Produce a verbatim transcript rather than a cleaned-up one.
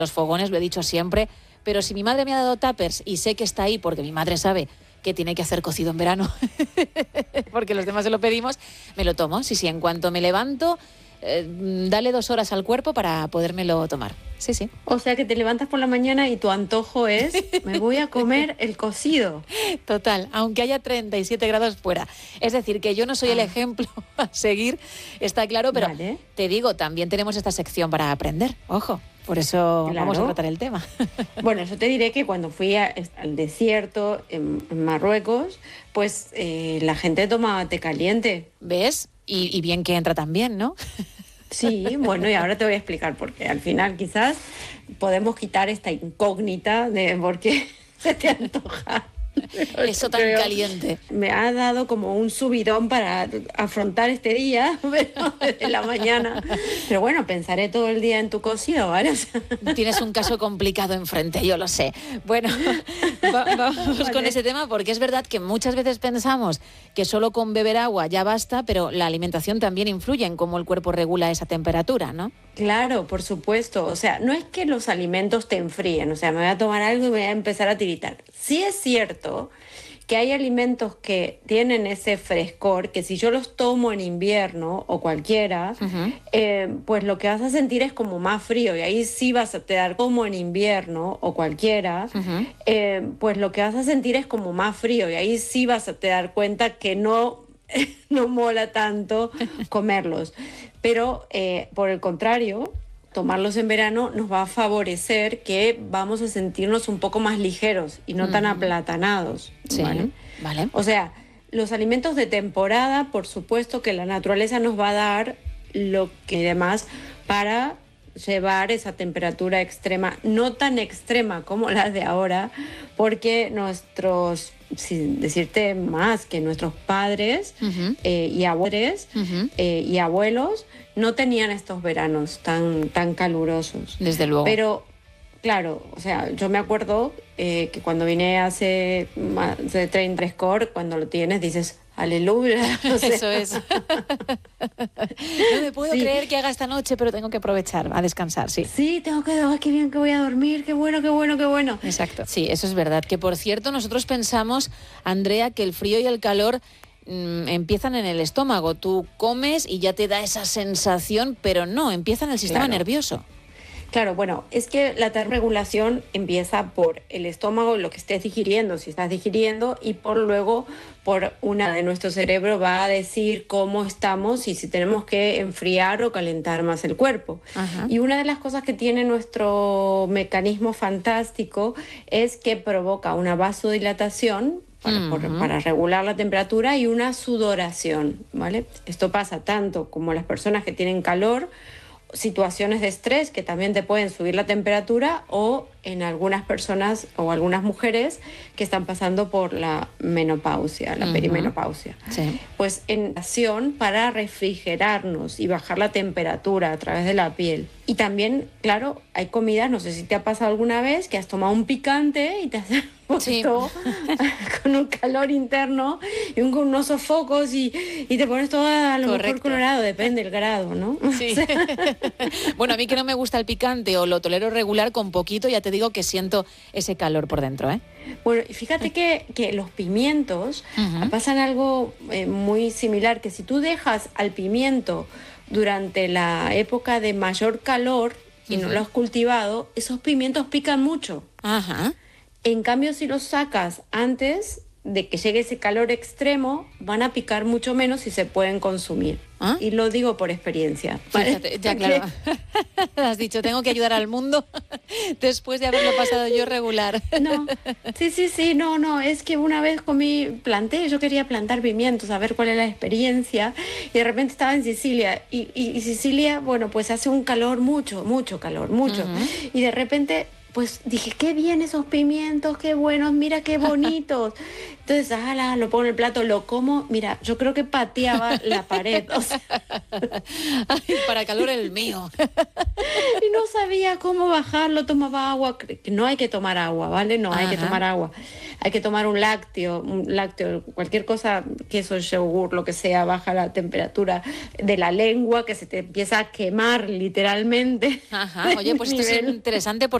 los fogones, lo he dicho siempre, pero si mi madre me ha dado tuppers y sé que está ahí porque mi madre sabe que tiene que hacer cocido en verano, porque los demás se lo pedimos, me lo tomo. Sí, sí, en cuanto me levanto, eh, dale dos horas al cuerpo para podérmelo tomar. Sí, sí. O sea que te levantas por la mañana y tu antojo es, me voy a comer el cocido. Total, aunque haya treinta y siete grados fuera. Es decir, que yo no soy ah. el ejemplo a seguir, está claro, pero vale. Te digo, también tenemos esta sección para aprender, ojo. Por eso claro. Vamos a tratar el tema. Bueno, yo te diré que cuando fui a, al desierto en, en Marruecos, pues eh, la gente tomaba té caliente. ¿Ves? Y, y bien que entra también, ¿no? Sí, bueno, y ahora te voy a explicar por qué. Al final quizás podemos quitar esta incógnita de por qué se te antoja. Eso tan creo, caliente. Me ha dado como un subidón para afrontar este día, pero desde la mañana. Pero bueno, pensaré todo el día en tu cocido, ¿vale? Tienes un caso complicado enfrente, yo lo sé. Bueno, va, vamos vale. con ese tema, porque es verdad que muchas veces pensamos que solo con beber agua ya basta, pero la alimentación también influye en cómo el cuerpo regula esa temperatura, ¿no? Claro, por supuesto. O sea, no es que los alimentos te enfríen, o sea, me voy a tomar algo y voy a empezar a tiritar. Sí es cierto que hay alimentos que tienen ese frescor, que si yo los tomo en invierno o cualquiera, uh-huh. eh, pues lo que vas a sentir es como más frío, y ahí sí vas a te dar como en invierno o cualquiera, uh-huh. eh, pues lo que vas a sentir es como más frío, y ahí sí vas a te dar cuenta que no, no mola tanto comerlos. Pero eh, por el contrario, tomarlos en verano nos va a favorecer que vamos a sentirnos un poco más ligeros y no uh-huh. tan aplatanados. Sí, ¿vale? Vale. O sea, los alimentos de temporada, por supuesto que la naturaleza nos va a dar lo que y demás para llevar esa temperatura extrema, no tan extrema como la de ahora, porque nuestros, sin decirte más, que nuestros padres uh-huh. eh, y abuelos uh-huh. eh, y abuelos no tenían estos veranos tan, tan calurosos. Desde luego. Pero, claro, o sea, yo me acuerdo eh, que cuando vine hace más de treinta score, cuando lo tienes, dices, aleluya. O sea. Eso es. No me puedo sí. creer que haga esta noche, pero tengo que aprovechar a descansar, sí. Sí, tengo que, oh, qué bien que voy a dormir, qué bueno, qué bueno, qué bueno. Exacto. Sí, eso es verdad. Que, por cierto, nosotros pensamos, Andrea, que el frío y el calor empiezan en el estómago. Tú comes y ya te da esa sensación, pero no, empieza en el sistema claro. nervioso. Claro, bueno, es que la termorregulación empieza por el estómago, lo que estés digiriendo, si estás digiriendo, y por luego por una de nuestro cerebro va a decir cómo estamos y si tenemos que enfriar o calentar más el cuerpo. Ajá. Y una de las cosas que tiene nuestro mecanismo fantástico es que provoca una vasodilatación Para, uh-huh. por, para regular la temperatura y una sudoración, ¿vale? Esto pasa tanto como las personas que tienen calor, situaciones de estrés que también te pueden subir la temperatura, o en algunas personas o algunas mujeres que están pasando por la menopausia, la uh-huh. perimenopausia. Sí. Pues en acción para refrigerarnos y bajar la temperatura a través de la piel. Y también, claro, hay comidas, no sé si te ha pasado alguna vez, que has tomado un picante y te has puesto sí. con un calor interno y un, con unos sofocos y, y te pones todo a lo Correcto. mejor colorado, depende del grado, ¿no? Sí. Bueno, a mí que no me gusta el picante o lo tolero regular, con poquito ya te digo que siento ese calor por dentro, ¿eh? Bueno, y fíjate que, que los pimientos uh-huh. pasan algo eh, muy similar, que si tú dejas al pimiento durante la época de mayor calor y uh-huh. no lo has cultivado, esos pimientos pican mucho. Ajá. En cambio, si los sacas antes de que llegue ese calor extremo, van a picar mucho menos y se pueden consumir. ¿Ah? Y lo digo por experiencia. Fíjate, ya claro. Has dicho, tengo que ayudar al mundo después de haberlo pasado yo regular. No, sí, sí, sí, no, no, es que una vez comí, planté, yo quería plantar pimientos, a ver cuál era la experiencia, y de repente estaba en Sicilia, y, y, y Sicilia, bueno, pues hace un calor mucho, mucho calor, mucho, uh-huh. y de repente pues dije, qué bien esos pimientos, qué buenos, mira qué bonitos. Entonces, ala, lo pongo en el plato, lo como, mira, yo creo que pateaba la pared, o sea, Ay, para calor el mío. y no sabía cómo bajarlo, tomaba agua, que no hay que tomar agua, ¿vale? No hay Ajá. que tomar agua, hay que tomar un lácteo, un lácteo, cualquier cosa, queso, yogur, lo que sea, baja la temperatura de la lengua, que se te empieza a quemar literalmente. Ajá. Oye, pues esto es Nivel. interesante porque